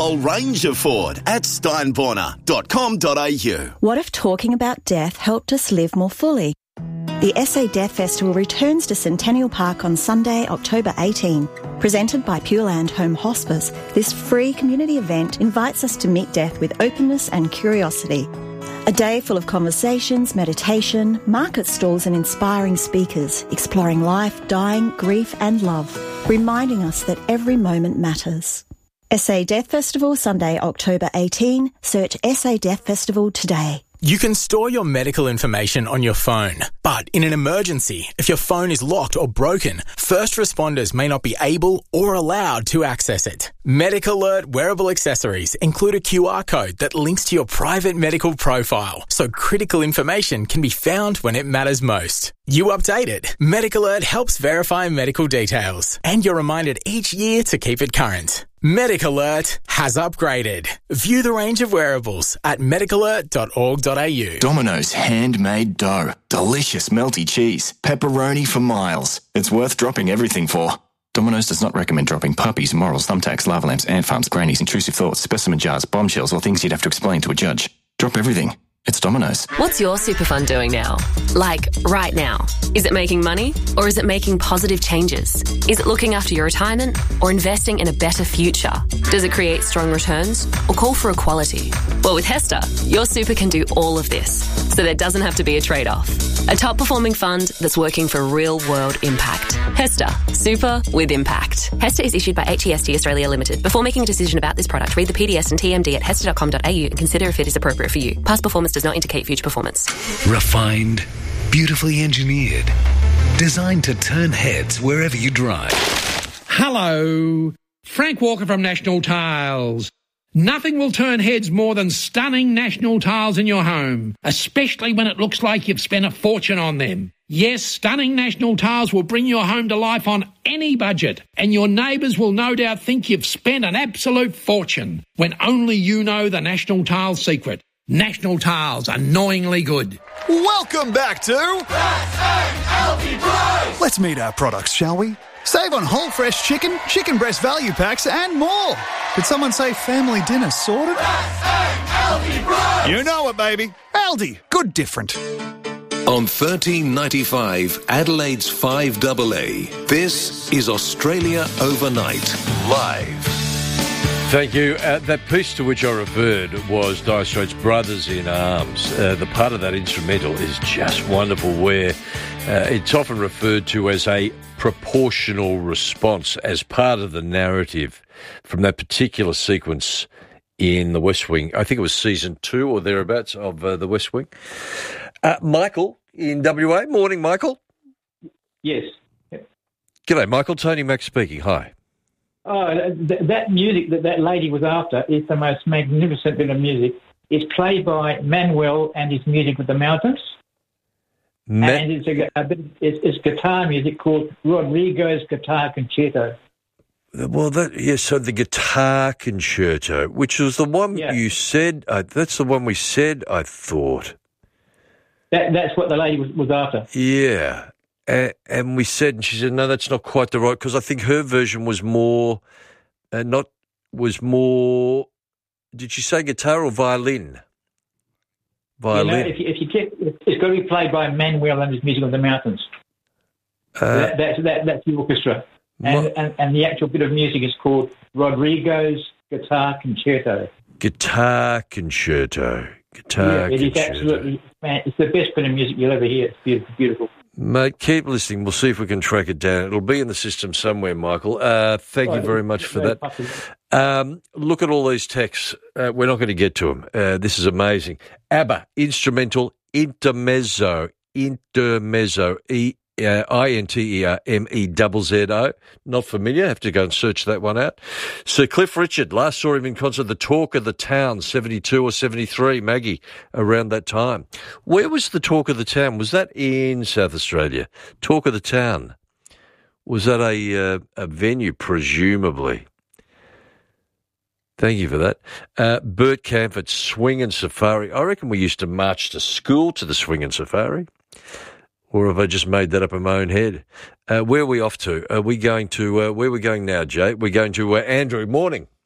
whole range of Ford at steinborner.com.au. What if talking about death helped us live more fully? The SA Death Festival returns to Centennial Park on Sunday, October 18. Presented by Pure Land Home Hospice, this free community event invites us to meet death with openness and curiosity. A day full of conversations, meditation, market stalls and inspiring speakers, exploring life, dying, grief and love, reminding us that every moment matters. SA Death Festival, Sunday, October 18. Search SA Death Festival today. You can store your medical information on your phone, but in an emergency, if your phone is locked or broken, first responders may not be able or allowed to access it. MedicAlert wearable accessories include a QR code that links to your private medical profile, so critical information can be found when it matters most. You update it. MedicAlert helps verify medical details, and you're reminded each year to keep it current. MedicAlert has upgraded. View the range of wearables at medicalert.org.au. Domino's handmade dough. Delicious melty cheese. Pepperoni for miles. It's worth dropping everything for. Domino's does not recommend dropping puppies, morals, thumbtacks, lava lamps, ant farms, grannies, intrusive thoughts, specimen jars, bombshells, or things you'd have to explain to a judge. Drop everything. It's Domino's. What's your super fund doing now? Like, right now? Is it making money? Or is it making positive changes? Is it looking after your retirement? Or investing in a better future? Does it create strong returns? Or call for equality? Well, with HESTA, your super can do all of this, so there doesn't have to be a trade-off. A top-performing fund that's working for real-world impact. HESTA. Super with impact. HESTA is issued by HEST Australia Limited. Before making a decision about this product, read the PDS and TMD at hesta.com.au and consider if it is appropriate for you. Past performance does not indicate future performance. Refined, beautifully engineered, designed to turn heads wherever you drive. Hello, Frank Walker from National Tiles. Nothing will turn heads more than stunning National Tiles in your home, especially when it looks like you've spent a fortune on them. Yes, stunning National Tiles will bring your home to life on any budget, and your neighbours will no doubt think you've spent an absolute fortune, when only you know the National Tiles secret. National Tiles, annoyingly good. Welcome back to Healthy Price. Let's meet our products, shall we? Save on whole fresh chicken, chicken breast value packs and more. Did someone say family dinner sorted? Healthy Price. You know it, baby. Aldi, good different. On 13.95 Adelaide's 5AA, this is Australia Overnight, live. Thank you. That piece to which I referred was Dire Straits' Brothers in Arms. The part of that instrumental is just wonderful, where it's often referred to as a proportional response as part of the narrative from that particular sequence in The West Wing. I think it was season 2 or thereabouts of The West Wing. Michael in WA. Morning, Michael. Yes. G'day, Michael. Tony Mack speaking. Hi. Oh, that music that lady was after is the most magnificent bit of music. It's played by Manuel and his Music with the Mountains. And it's guitar music called Rodrigo's Guitar Concerto. Well, so the Guitar Concerto, which was the one you said, that's the one we said, I thought. That's what the lady was after. Yeah. And we said, and she said, no, that's not quite the right, because I think her version was more, did she say guitar or violin? Violin. You know, if you check, it's got to be played by Manuel and his Music of the Mountains. That's the orchestra. And the actual bit of music is called Rodrigo's Guitar Concerto. Guitar Concerto. It is absolutely, man, it's the best bit of music you'll ever hear. It's beautiful, beautiful. Mate, keep listening. We'll see if we can track it down. It'll be in the system somewhere, Michael. Thank you very much for that. Look at all these texts. We're not going to get to them. This is amazing. ABBA, instrumental, intermezzo, Intermezzo, not familiar, have to go and search that one out. Sir Cliff Richard, last saw him in concert, the Talk of the Town, 72 or 73, Maggie, around that time. Where was the Talk of the Town? Was that in South Australia? Talk of the Town. Was that a venue, presumably? Thank you for that. Bert Camford, Swing and Safari. I reckon we used to march to school to the Swing and Safari. Or have I just made that up in my own head? Where are we off to? Are we going to, where are we going now, Jay? We're going to Andrew. Morning.